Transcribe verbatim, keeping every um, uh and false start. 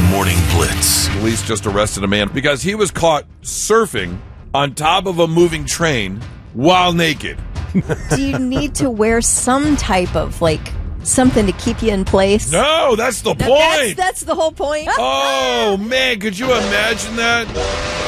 Morning Blitz. Police just arrested a man because he was caught surfing on top of a moving train while naked. Do you need to wear some type of, like, something to keep you in place? No, that's the point. That's, that's the whole point. Oh, man, could you imagine that?